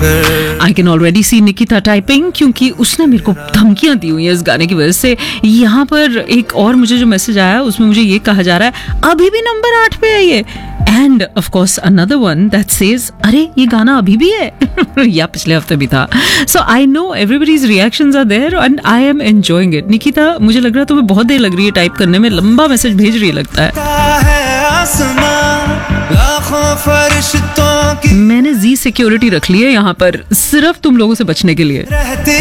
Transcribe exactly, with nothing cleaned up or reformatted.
मगर I can already C Nikita typing, क्योंकि उसने मेरे को धमकियां दी हुई है इस गाने की वजह से। यहाँ पर एक और मुझे जो मैसेज आया उसमें मुझे ये कहा जा रहा है अभी भी नंबर आठ पे है ये, end of course another one that says अरे ये गाना अभी भी है या पिछले हफ्ते भी था। सो I know everybody's reactions are there and I am enjoying it. Nikita, मुझे लग रहा है तुम्हें बहुत देर लग रही है टाइप करने में, लंबा मैसेज भेज रही है लगता है। मैंने जी सिक्योरिटी रख ली है यहाँ पर सिर्फ तुम लोगों से बचने के लिए।